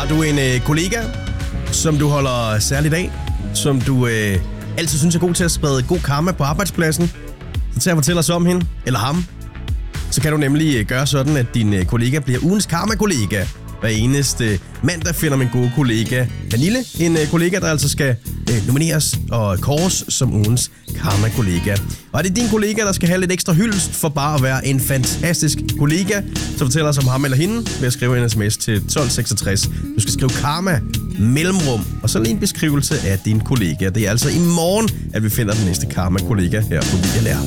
du en kollega, som du holder særligt af, som du altid synes er god til at sprede god karma på arbejdspladsen, så tag og fortæl os om hende, eller ham. Så kan du nemlig gøre sådan, at din kollega bliver ugens karma-kollega. Hver eneste mandag finder min gode kollega Vanille, en kollega, der altså skal nomineres og kåres som ugens karma-kollega. Og det er din kollega, der skal have lidt ekstra hyldest for bare at være en fantastisk kollega. Så fortæl os om ham eller hende ved at skrive en sms til 1266. Du skal skrive karma mellemrum, og så lige en beskrivelse af din kollega. Det er altså i morgen, at vi finder den næste karma-kollega her på Vilja Lær.